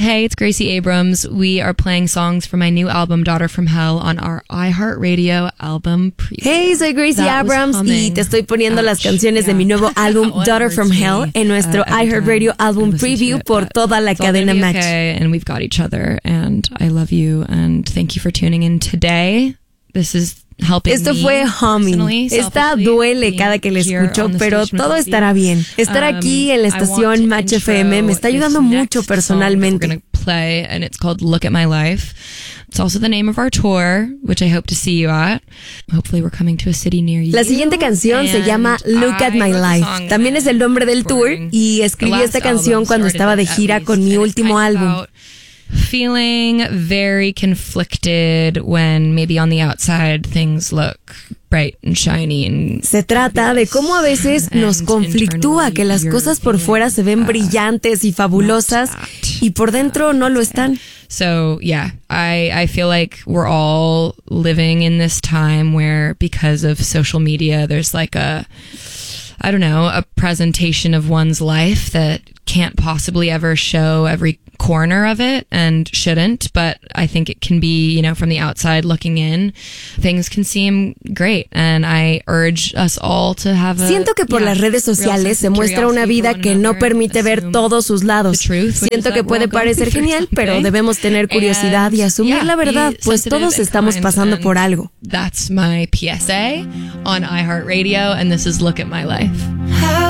Hey, it's Gracie Abrams. We are playing songs from my new album, Daughter from Hell, on our iHeartRadio album preview. Hey, soy Gracie Abrams y te estoy poniendo las canciones de mi nuevo álbum, Daughter from Hell, en nuestro iHeartRadio album preview por toda la cadena Match. Okay, and we've got each other, and I love you, and thank you for tuning in today. This is helping. Esto fue Humming. Esta duele cada que le escucho, pero todo estará bien. Estar aquí en la estación Match FM me está ayudando mucho personalmente. We're going to play, and it's called Look at My Life. It's also the name of our tour, which I hope to see you at. Hopefully we're coming to a city near you. La siguiente canción se llama Look at My Life. También es el nombre del tour y escribí esta canción cuando estaba de gira con mi último álbum. Feeling very conflicted when maybe on the outside things look bright and shiny and se trata de cómo a veces nos conflictúa que las cosas por fuera se ven brillantes y fabulosas y por dentro no lo están. So yeah, I feel like we're all living in this time where because of social media there's like a presentation of one's life that can't possibly ever show every corner of it and shouldn't, but I think it can be, from the outside looking in, things can seem great, and I urge us all to have Siento que por las redes sociales se muestra una vida que no permite ver todos sus lados. Siento que puede parecer genial, pero debemos tener curiosidad y asumir la verdad, pues todos estamos pasando por algo. That's my PSA on iHeartRadio, and this is Look at My Life.